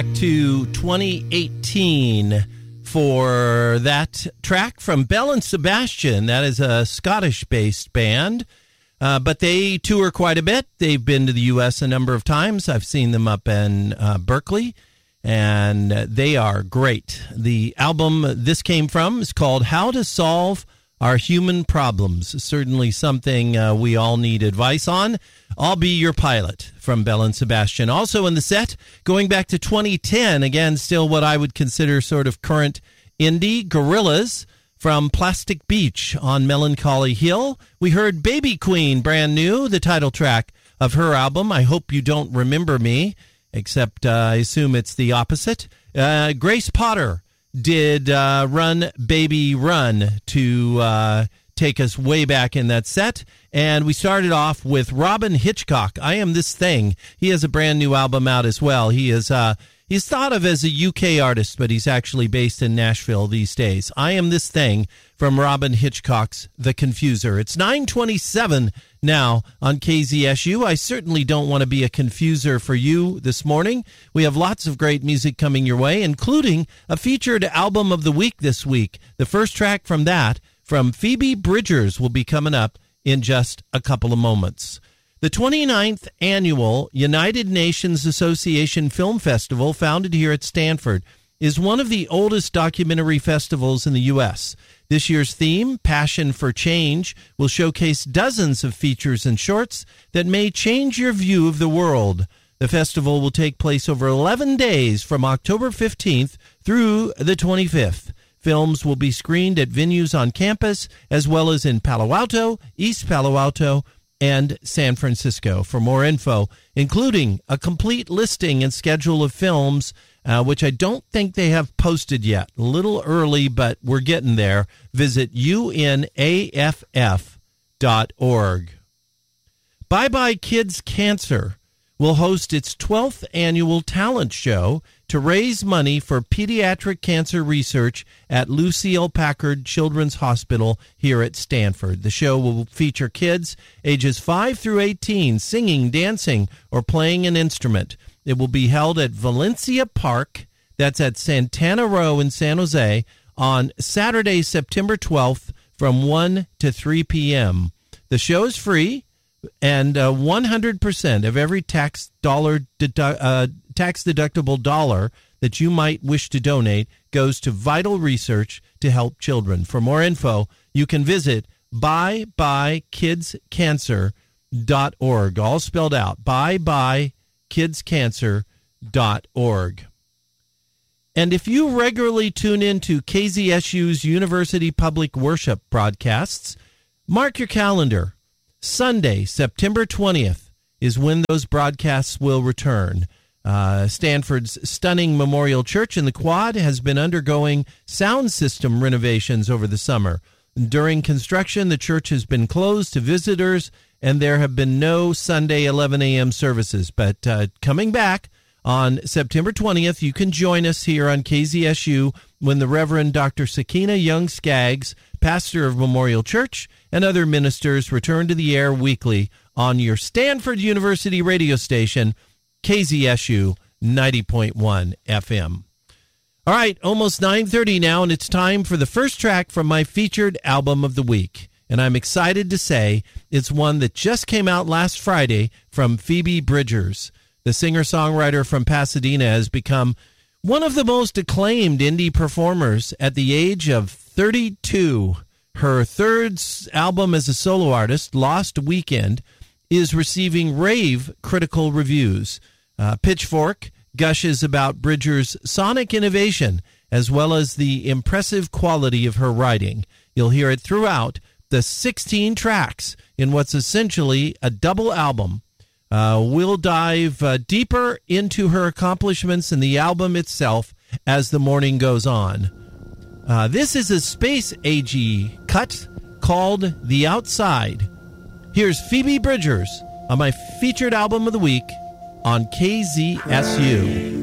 To 2018 for that track from Belle and Sebastian. That is a Scottish-based band, but they tour quite a bit. They've been to the U.S. a number of times. I've seen them up in Berkeley, and they are great. The album this came from is called How to Solve Our Human Problems. Certainly something we all need advice on. I'll Be Your Pilot from Belle and Sebastian. Also in the set, going back to 2010, again, still what I would consider sort of current indie, Gorillaz from Plastic Beach on Melancholy Hill. We heard Baby Queen, brand new, the title track of her album, I Hope You Don't Remember Me, except I assume it's the opposite. Grace Potter did Run Baby Run to take us way back in that set. And we started off with Robin Hitchcock, I Am This Thing. He has a brand new album out as well. He's thought of as a UK artist, but he's actually based in Nashville these days. I Am This Thing from Robin Hitchcock's The Confuser. It's 9:27 now on KZSU. I certainly don't want to be a confuser for you this morning. We have lots of great music coming your way, including a featured album of the week this week. The first track from that, from Phoebe Bridgers, will be coming up in just a couple of moments. The 29th Annual United Nations Association Film Festival, founded here at Stanford, is one of the oldest documentary festivals in the U.S. This year's theme, Passion for Change, will showcase dozens of features and shorts that may change your view of the world. The festival will take place over 11 days from October 15th through the 25th. Films will be screened at venues on campus, as well as in Palo Alto, East Palo Alto, and San Francisco. For more info, including a complete listing and schedule of films, which I don't think they have posted yet. A little early, but we're getting there. Visit unaff.org. Bye Bye Kids Cancer will host its 12th annual talent show to raise money for pediatric cancer research at Lucile Packard Children's Hospital here at Stanford. The show will feature kids ages 5 through 18 singing, dancing, or playing an instrument. It will be held at Valencia Park, that's at Santana Row in San Jose, on Saturday, September 12th from 1 to 3 p.m. The show is free, and 100% of every tax-deductible dollar that you might wish to donate goes to vital research to help children. For more info, you can visit byebykidscancer.org, all spelled out, byebykidscancer.org. And if you regularly tune into KZSU's University Public Worship broadcasts, mark your calendar. Sunday, September 20th, is when those broadcasts will return. Stanford's stunning Memorial Church in the Quad has been undergoing sound system renovations over the summer. During construction, the church has been closed to visitors, and there have been no Sunday 11 a.m. services. But coming back on September 20th, you can join us here on KZSU when the Reverend Dr. Sakina Young-Skaggs, pastor of Memorial Church, and other ministers return to the air weekly on your Stanford University radio station, KZSU 90.1 FM. All right, almost 9:30 now, and it's time for the first track from my featured album of the week. And I'm excited to say it's one that just came out last Friday from Phoebe Bridgers. The singer-songwriter from Pasadena has become one of the most acclaimed indie performers at the age of 32. Her third album as a solo artist, Lost Weekend, is receiving rave critical reviews. Pitchfork gushes about Bridgers' sonic innovation as well as the impressive quality of her writing. You'll hear it throughout the 16 tracks in what's essentially a double album. We'll dive deeper into her accomplishments and the album itself as the morning goes on. This is a space-agey cut called The Outside. Here's Phoebe Bridgers on my featured album of the week on KZSU.